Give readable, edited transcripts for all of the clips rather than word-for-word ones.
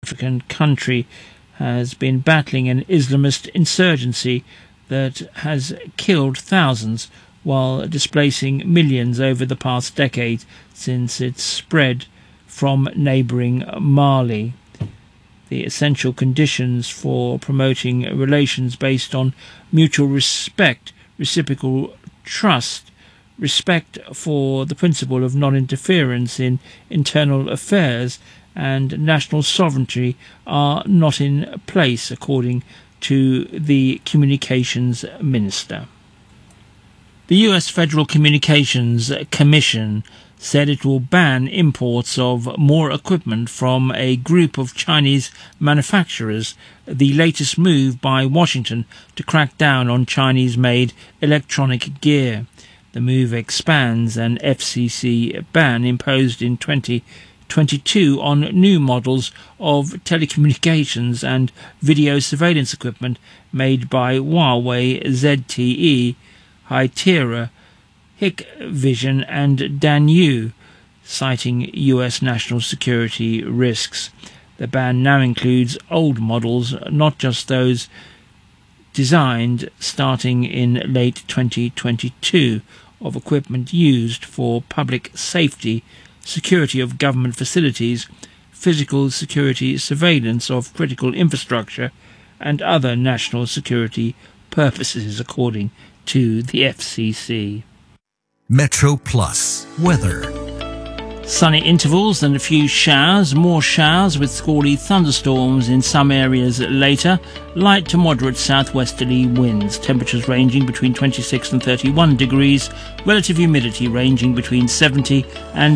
African country has been battling an Islamist insurgency that has killed thousands while displacing millions over the past decade since its spread from neighbouring Mali. The essential conditions for promoting relations based on mutual respect, reciprocal trust, respect for the principle of non-interference in internal affairs and national sovereignty are not in place, according to the Communications Minister. The US Federal Communications Commission said it will ban imports of more equipment from a group of Chinese manufacturers, the latest move by Washington to crack down on Chinese-made electronic gear. The move expands an FCC ban imposed in 2022 on new models of telecommunications and video surveillance equipment made by Huawei, ZTE, Hytera, Hikvision and Danyu, citing US national security risks. The ban now includes old models, not just those designed starting in late 2022, of equipment used for public safety, security of government facilities, physical security surveillance of critical infrastructure, and other national security purposes, according to the FCC. Metro Plus weather. Sunny intervals and a few showers, more showers with squally thunderstorms in some areas later. Light to moderate southwesterly winds. Temperatures ranging between 26 and 31 degrees. Relative humidity ranging between 70 and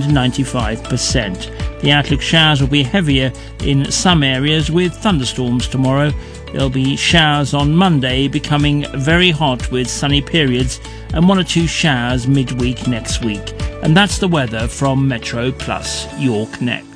95%. The outlook showers will be heavier in some areas with thunderstorms tomorrow. There'll be showers on Monday, becoming very hot with sunny periods, and 1 or 2 showers midweek next week. And that's the weather from Metro Plus. York next.